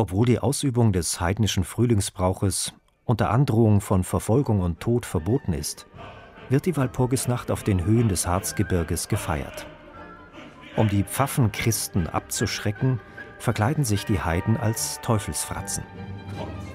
Obwohl die Ausübung des heidnischen Frühlingsbrauches unter Androhung von Verfolgung und Tod verboten ist, wird die Walpurgisnacht auf den Höhen des Harzgebirges gefeiert. Um die Pfaffenchristen abzuschrecken, verkleiden sich die Heiden als Teufelsfratzen.